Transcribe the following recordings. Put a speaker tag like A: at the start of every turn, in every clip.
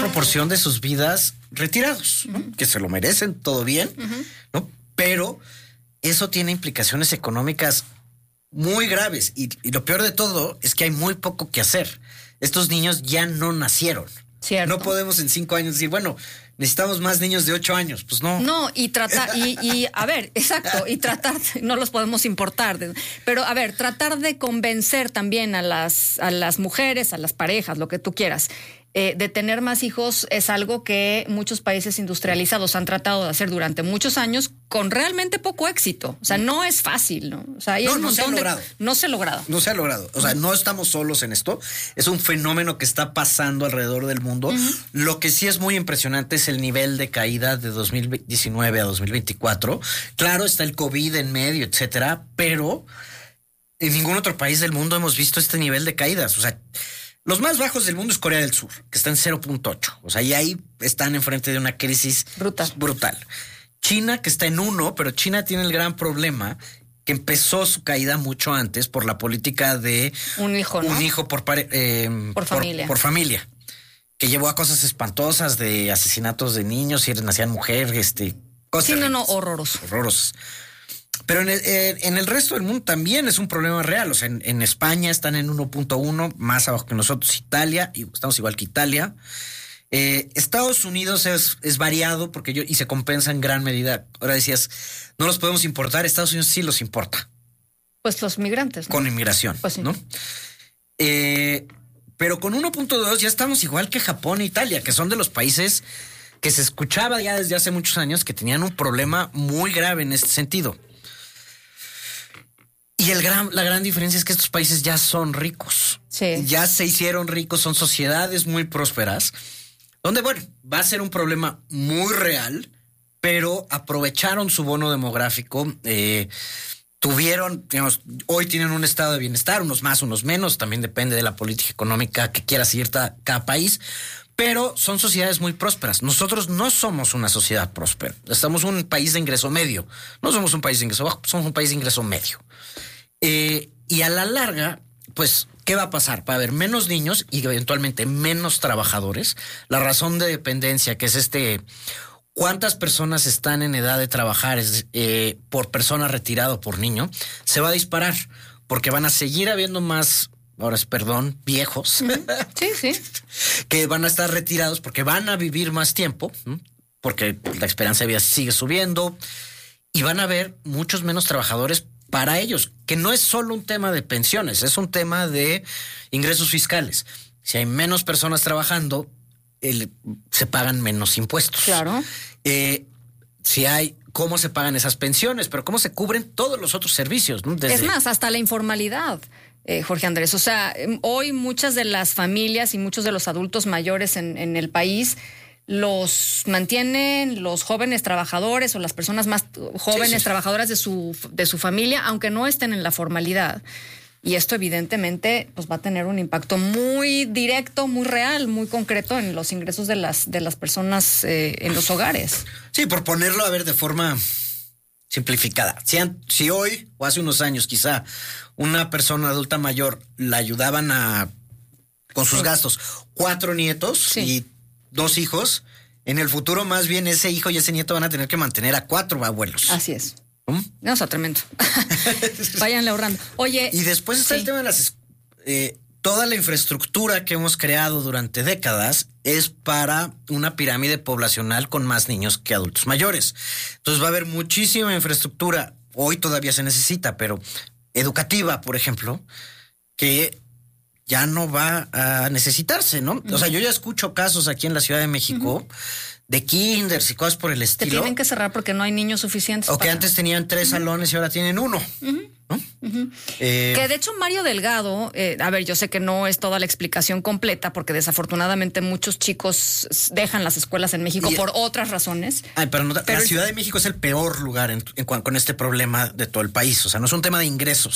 A: proporción de sus vidas retirados, ¿no? Que se lo merecen, todo bien, ¿no? Pero eso tiene implicaciones económicas muy graves y lo peor de todo es que hay muy poco que hacer. Estos niños ya no nacieron.
B: Cierto.
A: No podemos en 5 años decir, bueno, necesitamos más niños de 8 años. Pues no.
B: No, y tratar, a ver, exacto, y tratar, no los podemos importar, pero a ver, tratar de convencer también a las mujeres, a las parejas, lo que tú quieras, de tener más hijos es algo que muchos países industrializados han tratado de hacer durante muchos años con realmente poco éxito. O sea, no es fácil, ¿no? O sea, hay un montón no se ha logrado.
A: No se ha logrado. O sea, no estamos solos en esto. Es un fenómeno que está pasando alrededor del mundo. Lo que sí es muy impresionante es el nivel de caída de 2019 a 2024. Claro, está el COVID en medio, etcétera, pero en ningún otro país del mundo hemos visto este nivel de caídas. O sea, los más bajos del mundo es Corea del Sur, que está en 0.8. O sea, y ahí están enfrente de una crisis brutal. China, que está en 1, pero China tiene el gran problema que empezó su caída mucho antes por la política de
B: un hijo, ¿no?
A: Un hijo por familia. Por familia. Que llevó a cosas espantosas de asesinatos de niños, si nacían mujeres, cosas.
B: Sí, horroroso.
A: Horrorosos. Pero en el resto del mundo también es un problema real. O sea, en España están en 1.1, más abajo que nosotros. Italia, y estamos igual que Italia. Estados Unidos es variado y se compensa en gran medida. Ahora decías, no los podemos importar. Estados Unidos sí los importa.
B: Pues los migrantes, ¿no?
A: Con inmigración, pues sí. ¿No? Pero con 1.2 ya estamos igual que Japón e Italia, que son de los países que se escuchaba ya desde hace muchos años que tenían un problema muy grave en este sentido. Y la gran diferencia es que estos países ya son ricos.
B: Sí.
A: Ya se hicieron ricos, son sociedades muy prósperas, donde, bueno, va a ser un problema muy real, pero aprovecharon su bono demográfico, hoy tienen un estado de bienestar, unos más, unos menos, también depende de la política económica que quiera seguir cada país, pero son sociedades muy prósperas. Nosotros no somos una sociedad próspera, estamos un país de ingreso medio, no somos un país de ingreso bajo, somos un país de ingreso medio. Y a la larga, pues, ¿qué va a pasar? Va a haber menos niños y eventualmente menos trabajadores. La razón de dependencia, que es cuántas personas están en edad de trabajar por persona retirada o por niño, se va a disparar porque van a seguir habiendo más, viejos.
B: Sí.
A: Que van a estar retirados porque van a vivir más tiempo, porque la esperanza de vida sigue subiendo y van a haber muchos menos trabajadores para ellos, que no es solo un tema de pensiones, es un tema de ingresos fiscales. Si hay menos personas trabajando, se pagan menos impuestos.
B: Claro.
A: ¿Cómo se pagan esas pensiones? Pero ¿cómo se cubren todos los otros servicios? ¿No?
B: Es más, hasta la informalidad, Jorge Andrés. O sea, hoy muchas de las familias y muchos de los adultos mayores en el país los mantienen los jóvenes trabajadores o las personas más jóvenes trabajadoras de su familia, aunque no estén en la formalidad. Y esto evidentemente pues va a tener un impacto muy directo, muy real, muy concreto en los ingresos de las personas en los hogares.
A: Sí, por ponerlo a ver de forma simplificada. Si hoy o hace unos años quizá una persona adulta mayor la ayudaban con sus gastos 4 nietos y 2 hijos, en el futuro más bien ese hijo y ese nieto van a tener que mantener a 4 abuelos.
B: Así es. No, está tremendo. Váyanle ahorrando. Oye.
A: Y después está el tema de toda la infraestructura que hemos creado durante décadas es para una pirámide poblacional con más niños que adultos mayores. Entonces va a haber muchísima infraestructura, hoy todavía se necesita, pero educativa, por ejemplo, que ya no va a necesitarse, ¿no? O sea, yo ya escucho casos aquí en la Ciudad de México de kinders y cosas por el estilo.
B: Te tienen que cerrar porque no hay niños suficientes.
A: O que antes tenían 3 salones y ahora tienen 1. ¿No?
B: Que de hecho Mario Delgado, yo sé que no es toda la explicación completa porque desafortunadamente muchos chicos dejan las escuelas en México por otras razones.
A: Pero la Ciudad de México es el peor lugar con este problema de todo el país. O sea, no es un tema de ingresos.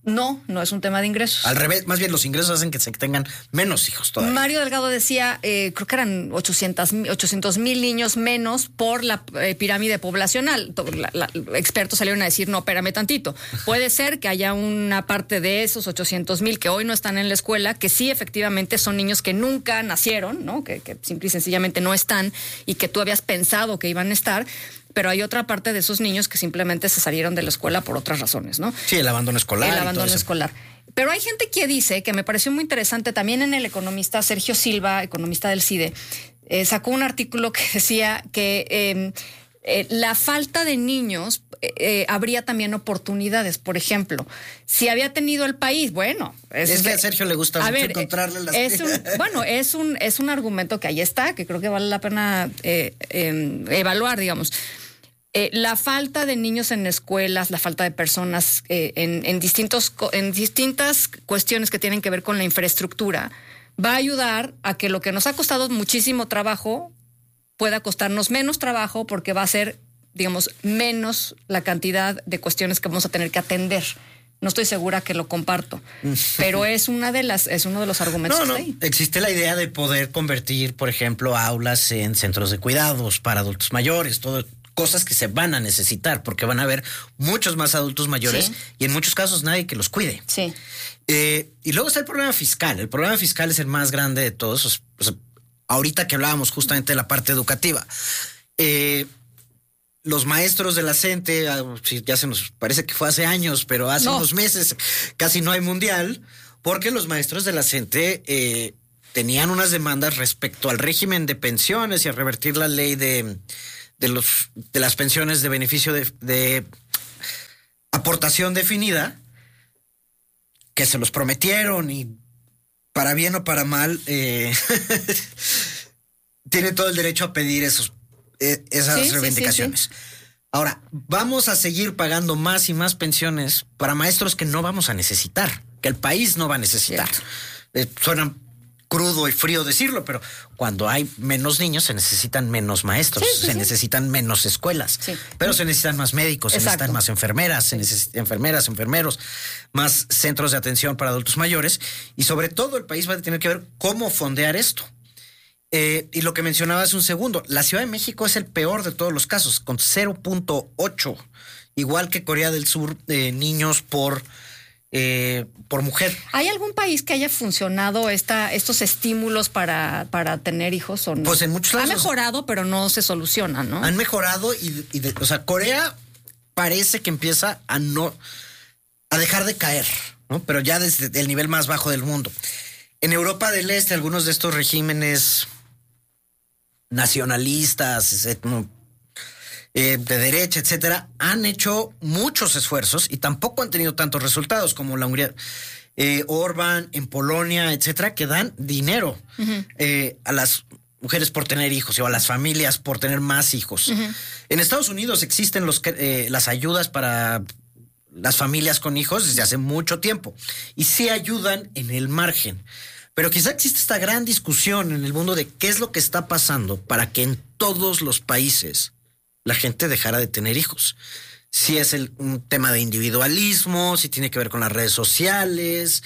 B: No es un tema de ingresos.
A: Al revés, más bien los ingresos hacen que se tengan menos hijos todavía.
B: Mario Delgado decía, creo que eran 800,000 niños menos por la pirámide poblacional. Expertos salieron a decir, no, espérame tantito. Puede ser que haya una parte de esos 800,000 que hoy no están en la escuela, que sí efectivamente son niños que nunca nacieron, ¿no? Que simple y sencillamente no están y que tú habías pensado que iban a estar. Pero hay otra parte de esos niños que simplemente se salieron de la escuela por otras razones, ¿no?
A: Sí, el abandono escolar.
B: El abandono escolar. Pero hay gente que dice, que me pareció muy interesante, también en El Economista, Sergio Silva, economista del CIDE, sacó un artículo que decía que la falta de niños habría también oportunidades. Por ejemplo, si había tenido el país, bueno...
A: Es que a Sergio le gusta mucho encontrarle las...
B: Es un argumento que ahí está, que creo que vale la pena evaluar, digamos. La falta de niños en escuelas, la falta de personas en distintas cuestiones que tienen que ver con la infraestructura, va a ayudar a que lo que nos ha costado muchísimo trabajo pueda costarnos menos trabajo, porque va a ser, digamos, menos la cantidad de cuestiones que vamos a tener que atender. No estoy segura que lo comparto, pero es uno de los argumentos.
A: No, existe la idea de poder convertir, por ejemplo, aulas en centros de cuidados para adultos mayores, cosas que se van a necesitar, porque van a haber muchos más adultos mayores, sí, y en muchos casos nadie que los cuide.
B: Sí.
A: Y luego está el problema fiscal. El problema fiscal es el más grande de todos. O sea, ahorita que hablábamos justamente de la parte educativa, los maestros de la CENTE, ya se nos parece que fue hace años, pero hace unos meses casi no hay mundial, porque los maestros de la CENTE tenían unas demandas respecto al régimen de pensiones y a revertir la ley de las pensiones de beneficio de aportación definida, que se los prometieron y para bien o para mal tiene todo el derecho a pedir esas reivindicaciones. Sí. Ahora, vamos a seguir pagando más y más pensiones para maestros que no vamos a necesitar, que el país no va a necesitar. Suena crudo y frío decirlo, pero cuando hay menos niños se necesitan menos maestros, se necesitan menos escuelas, pero se necesitan más médicos, se necesitan más enfermeras, se necesitan enfermeros, más centros de atención para adultos mayores, y sobre todo el país va a tener que ver cómo fondear esto. Y lo que mencionaba hace un segundo, la Ciudad de México es el peor de todos los casos, con 0.8, igual que Corea del Sur, niños por mujer.
B: ¿Hay algún país que haya funcionado estos estímulos para tener hijos o no?
A: Pues en muchos lados.
B: Ha mejorado, pero no se soluciona, ¿no?
A: Han mejorado o sea, Corea parece que empieza a dejar de caer, ¿no? Pero ya desde el nivel más bajo del mundo. En Europa del Este, algunos de estos regímenes nacionalistas, de derecha, etcétera, han hecho muchos esfuerzos y tampoco han tenido tantos resultados como la Hungría, Orbán en Polonia, etcétera, que dan dinero a las mujeres por tener hijos o a las familias por tener más hijos. En Estados Unidos existen las ayudas para las familias con hijos desde hace mucho tiempo y sí ayudan en el margen. Pero quizá existe esta gran discusión en el mundo de qué es lo que está pasando para que en todos los países la gente dejara de tener hijos. Si es un tema de individualismo, si tiene que ver con las redes sociales.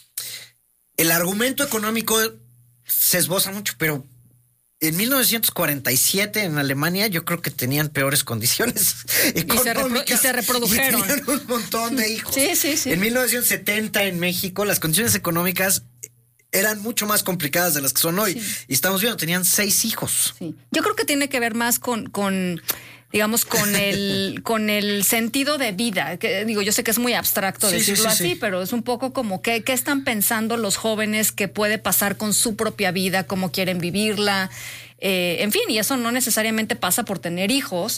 A: El argumento económico se esboza mucho, pero en 1947 en Alemania yo creo que tenían peores condiciones económicas.
B: Y se reprodujeron.
A: Y tenían un montón de hijos.
B: Sí.
A: En 1970 en México las condiciones económicas eran mucho más complicadas de las que son hoy. Sí. Y estamos viendo, tenían 6 hijos.
B: Sí. Yo creo que tiene que ver más con digamos, con el sentido de vida. Que, digo, yo sé que es muy abstracto decirlo así, pero es un poco como qué están pensando los jóvenes que puede pasar con su propia vida, cómo quieren vivirla. En fin, y eso no necesariamente pasa por tener hijos,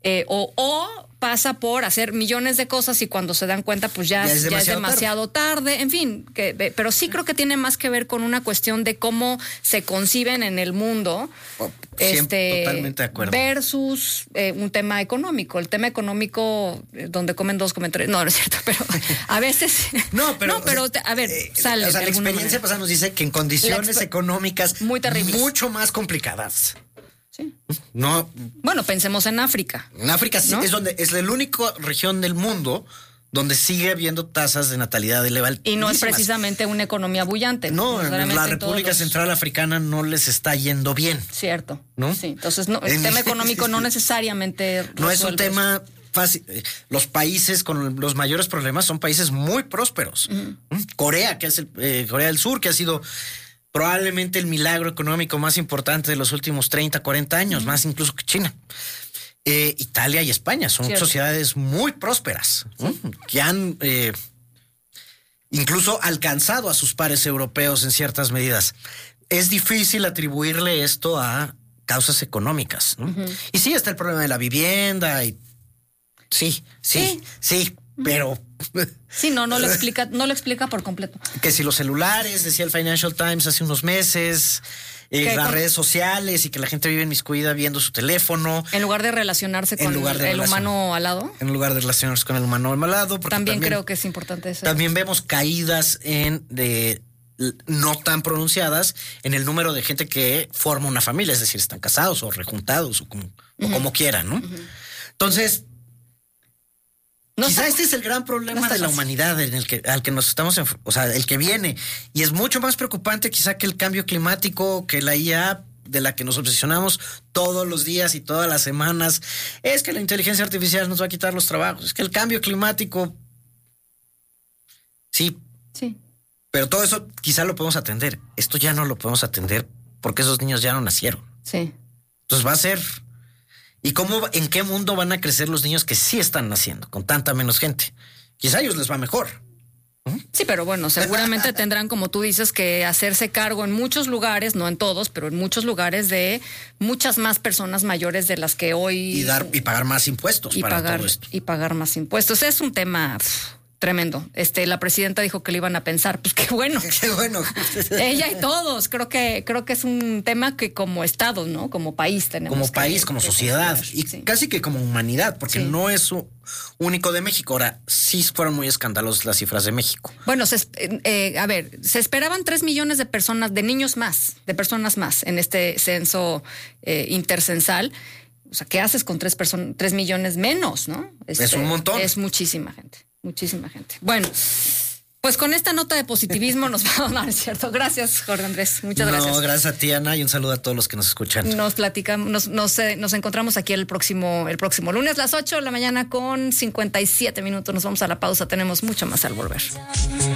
B: o pasa por hacer millones de cosas y cuando se dan cuenta pues ya es demasiado tarde. En fin, pero sí creo que tiene más que ver con una cuestión de cómo se conciben en el mundo,
A: totalmente de acuerdo,
B: versus un tema económico. El tema económico donde comen 2 comen 3, no es cierto, pero a veces a ver, sale.
A: O sea, la experiencia pasada nos dice que en condiciones económicas
B: muy terribles,
A: mucho más complicadas.
B: Sí.
A: No.
B: Bueno, pensemos en África.
A: En África sí, ¿no? Es la única región del mundo donde sigue habiendo tasas de natalidad elevadas.
B: Y no es precisamente una economía bullante.
A: No, en la República Central Africana no les está yendo bien.
B: Cierto.
A: ¿No?
B: Sí, entonces el tema económico no necesariamente
A: no es un tema fácil. Los países con los mayores problemas son países muy prósperos. Corea, que es Corea del Sur, que ha sido probablemente el milagro económico más importante de los últimos 30, 40 años, más incluso que China. Italia y España son sociedades muy prósperas, que han incluso alcanzado a sus pares europeos en ciertas medidas. Es difícil atribuirle esto a causas económicas, ¿no? Y sí, está el problema de la vivienda y sí, pero
B: sí, no lo explica por completo.
A: Que si los celulares, decía el Financial Times hace unos meses, las redes sociales y que la gente vive inmiscuida viendo su teléfono.
B: En lugar de relacionarse con el humano al lado.
A: En lugar de relacionarse con el humano al lado.
B: También creo que es importante eso.
A: También vemos caídas no tan pronunciadas en el número de gente que forma una familia, es decir, están casados o rejuntados o como quieran, ¿no? Entonces, quizá este es el gran problema de la humanidad al que nos estamos, o sea, el que viene. Y es mucho más preocupante quizá que el cambio climático, que la IA de la que nos obsesionamos todos los días y todas las semanas. Es que la inteligencia artificial nos va a quitar los trabajos. Es que el cambio climático... Sí. Pero todo eso quizá lo podemos atender. Esto ya no lo podemos atender porque esos niños ya no nacieron.
B: Sí.
A: Entonces va a ser... ¿Y en qué mundo van a crecer los niños que sí están naciendo con tanta menos gente? Quizá a ellos les va mejor.
B: Sí, pero bueno, seguramente tendrán, como tú dices, que hacerse cargo en muchos lugares, no en todos, pero en muchos lugares de muchas más personas mayores de las que hoy...
A: Y pagar más impuestos todo esto.
B: Y pagar más impuestos. Es un tema... tremendo. La presidenta dijo que le iban a pensar, pues qué bueno.
A: Qué bueno.
B: Ella y todos. Creo que es un tema que como Estado, ¿no? Como país tenemos.
A: Como país, como sociedad. Y casi que como humanidad, porque no es único de México. Ahora, sí fueron muy escandalosas las cifras de México.
B: Bueno, se esperaban 3 millones de personas, de niños más, de personas más en este censo intercensal. O sea, ¿qué haces con 3 millones menos, no?
A: Es un montón.
B: Es muchísima gente. Muchísima gente. Bueno, pues con esta nota de positivismo nos vamos a dar, ¿cierto? Gracias, Jorge Andrés. Muchas gracias.
A: No, gracias a ti, Ana, y un saludo a todos los que nos escuchan.
B: Nos platicamos, nos encontramos aquí el próximo lunes a las 8 de la mañana con 57 minutos. Nos vamos a la pausa. Tenemos mucho más al volver.